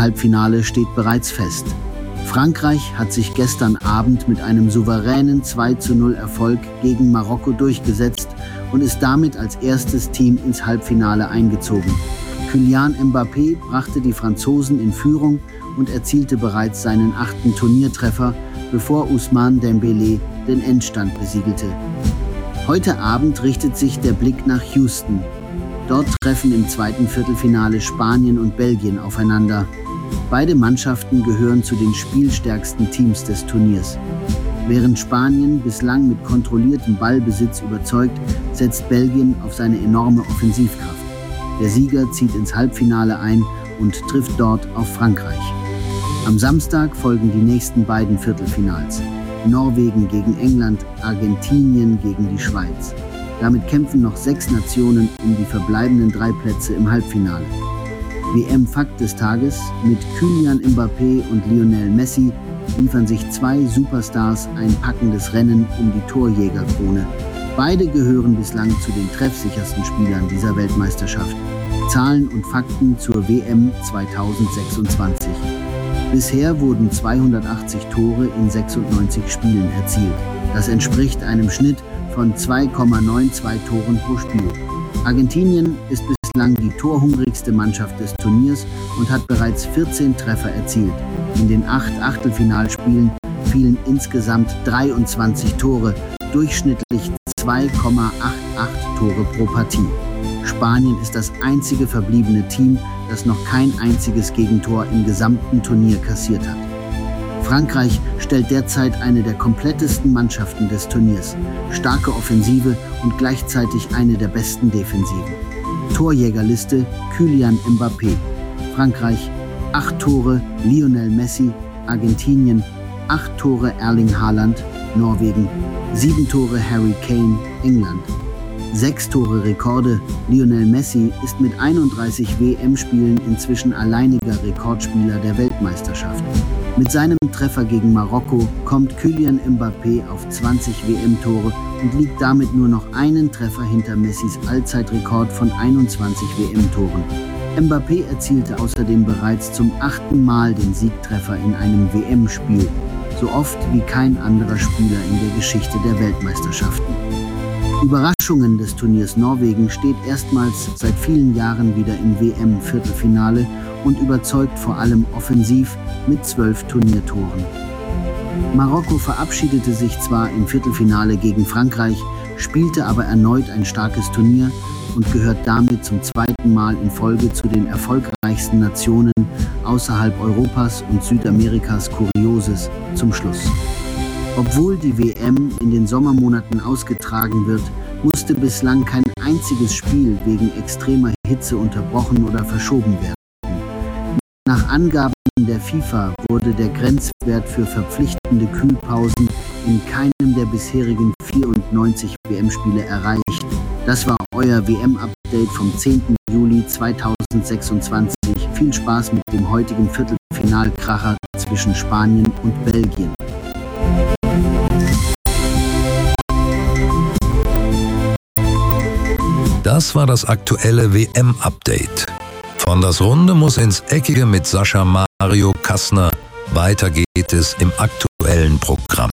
Halbfinale steht bereits fest. Frankreich hat sich gestern Abend mit einem souveränen 2:0 Erfolg gegen Marokko durchgesetzt und ist damit als erstes Team ins Halbfinale eingezogen. Kylian Mbappé brachte die Franzosen in Führung und erzielte bereits seinen 8. Turniertreffer, bevor Ousmane Dembélé den Endstand besiegelte. Heute Abend richtet sich der Blick nach Houston. Dort treffen im zweiten Viertelfinale Spanien und Belgien aufeinander. Beide Mannschaften gehören zu den spielstärksten Teams des Turniers. Während Spanien bislang mit kontrolliertem Ballbesitz überzeugt, setzt Belgien auf seine enorme Offensivkraft. Der Sieger zieht ins Halbfinale ein und trifft dort auf Frankreich. Am Samstag folgen die nächsten beiden Viertelfinals. Norwegen gegen England, Argentinien gegen die Schweiz. Damit kämpfen noch 6 Nationen um die verbleibenden 3 Plätze im Halbfinale. WM-Fakt des Tages: Mit Kylian Mbappé und Lionel Messi liefern sich 2 Superstars ein packendes Rennen um die Torjägerkrone. Beide gehören bislang zu den treffsichersten Spielern dieser Weltmeisterschaft. Zahlen und Fakten zur WM 2026. Bisher wurden 280 Tore in 96 Spielen erzielt. Das entspricht einem Schnitt von 2,92 Toren pro Spiel. Argentinien ist bislang die torhungrigste Mannschaft des Turniers und hat bereits 14 Treffer erzielt. In den 8 Achtelfinalspielen fielen insgesamt 23 Tore, durchschnittlich 2,88 Tore pro Partie. Spanien ist das einzige verbliebene Team, das noch kein einziges Gegentor im gesamten Turnier kassiert hat. Frankreich stellt derzeit eine der komplettesten Mannschaften des Turniers. Starke Offensive und gleichzeitig eine der besten Defensiven. Torjägerliste: Kylian Mbappé. Frankreich 8 Tore, Lionel Messi. Argentinien 8 Tore, Erling Haaland. Norwegen 7 Tore, Harry Kane. England 6 Tore Rekorde. Lionel Messi ist mit 31 WM-Spielen inzwischen alleiniger Rekordspieler der Weltmeisterschaft. Mit seinem Treffer gegen Marokko kommt Kylian Mbappé auf 20 WM-Tore und liegt damit nur noch einen Treffer hinter Messis Allzeitrekord von 21 WM-Toren. Mbappé erzielte außerdem bereits zum 8. Mal den Siegtreffer in einem WM-Spiel, so oft wie kein anderer Spieler in der Geschichte der Weltmeisterschaften. Überraschungen des Turniers: Norwegen steht erstmals seit vielen Jahren wieder im WM-Viertelfinale und überzeugt vor allem offensiv mit 12 Turniertoren. Marokko verabschiedete sich zwar im Viertelfinale gegen Frankreich, spielte aber erneut ein starkes Turnier und gehört damit zum 2. Mal in Folge zu den erfolgreichsten Nationen außerhalb Europas und Südamerikas Kurioses zum Schluss. Obwohl die WM in den Sommermonaten ausgetragen wird, musste bislang kein einziges Spiel wegen extremer Hitze unterbrochen oder verschoben werden. Nach Angaben der FIFA wurde der Grenzwert für verpflichtende Kühlpausen in keinem der bisherigen 94 WM-Spiele erreicht. Das war euer WM-Update vom 10. Juli 2026. Viel Spaß mit dem heutigen Viertelfinalkracher zwischen Spanien und Belgien. Das war das aktuelle WM-Update. Von das Runde muss ins Eckige mit Sascha Mario Kassner. Weiter geht es im aktuellen Programm.